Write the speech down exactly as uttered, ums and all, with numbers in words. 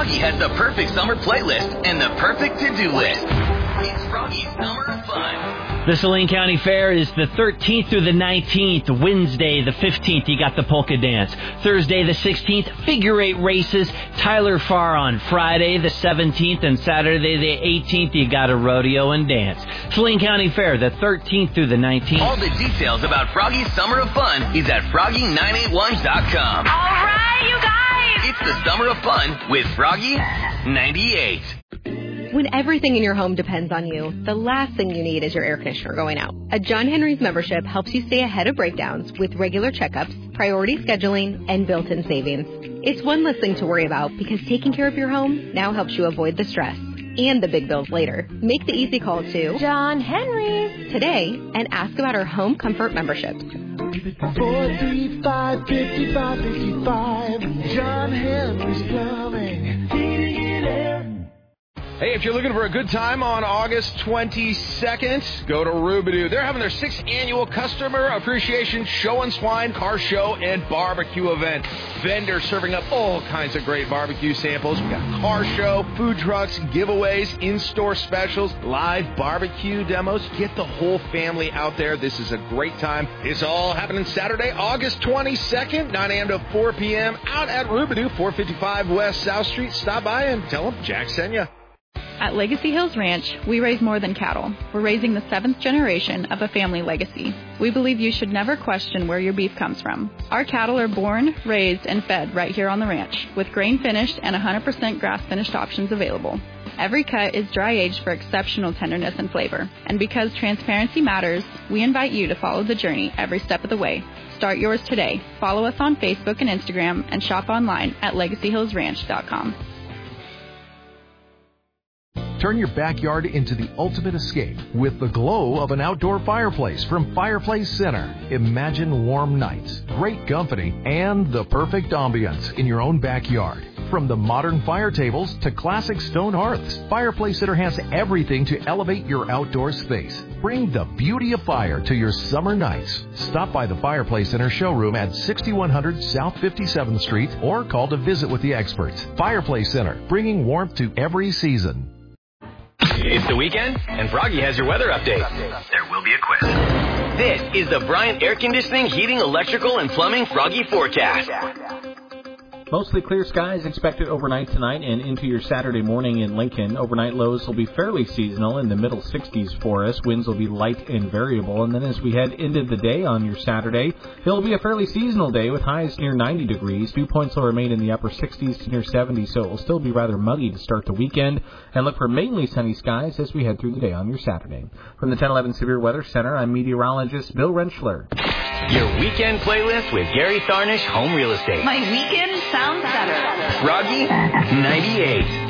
Froggy has the perfect summer playlist and the perfect to-do list. It's Froggy's Summer of Fun. The Saline County Fair is the thirteenth through the nineteenth. Wednesday, the fifteenth, you got the polka dance. Thursday, the sixteenth, figure eight races. Tyler Farr on Friday, the seventeenth, and Saturday, the eighteenth, you got a rodeo and dance. Saline County Fair, the thirteenth through the nineteenth. All the details about Froggy's Summer of Fun is at froggy nine eight one dot com. All right, you guys! It's the Summer of Fun with Froggy ninety-eight. When everything in your home depends on you, the last thing you need is your air conditioner going out. A John Henry's membership helps you stay ahead of breakdowns with regular checkups, priority scheduling, and built-in savings. It's one less thing to worry about because taking care of your home now helps you avoid the stress and the big bills later. Make the easy call to John Henry's today and ask about our home comfort memberships. four three five, five five five five, John Henry's Plumbing, heating and air. Hey, if you're looking for a good time on August twenty-second, go to Rubidoo. They're having their sixth annual Customer Appreciation Show and Swine Car Show and Barbecue event. Vendors serving up all kinds of great barbecue samples. We got a car show, food trucks, giveaways, in-store specials, live barbecue demos. Get the whole family out there. This is a great time. It's all happening Saturday, August twenty-second, nine a.m. to four p.m. out at Rubidoo, four fifty-five West South Street. Stop by and tell them Jack sent you. At Legacy Hills Ranch, we raise more than cattle. We're raising the seventh generation of a family legacy. We believe you should never question where your beef comes from. Our cattle are born, raised, and fed right here on the ranch, with grain-finished and one hundred percent grass-finished options available. Every cut is dry-aged for exceptional tenderness and flavor. And because transparency matters, we invite you to follow the journey every step of the way. Start yours today. Follow us on Facebook and Instagram, and shop online at legacy hills ranch dot com. Turn your backyard into the ultimate escape with the glow of an outdoor fireplace from Fireplace Center. Imagine warm nights, great company, and the perfect ambience in your own backyard. From the modern fire tables to classic stone hearths, Fireplace Center has everything to elevate your outdoor space. Bring the beauty of fire to your summer nights. Stop by the Fireplace Center showroom at sixty-one hundred South fifty-seventh Street or call to visit with the experts. Fireplace Center, bringing warmth to every season. It's the weekend, and Froggy has your weather update. There will be a quiz. This is the Bryant Air Conditioning, Heating, Electrical, and Plumbing Froggy Forecast. Mostly clear skies expected overnight tonight and into your Saturday morning in Lincoln. Overnight lows will be fairly seasonal in the middle sixties for us. Winds will be light and variable. And then as we head into the day on your Saturday, it'll be a fairly seasonal day with highs near ninety degrees. Dew points will remain in the upper sixties to near seventy, so it will still be rather muggy to start the weekend. And look for mainly sunny skies as we head through the day on your Saturday. From the ten eleven Severe Weather Center, I'm meteorologist Bill Rentschler. Your weekend playlist with Gary Tharnish Home Real Estate. My weekend sounds better. Froggy ninety-eight.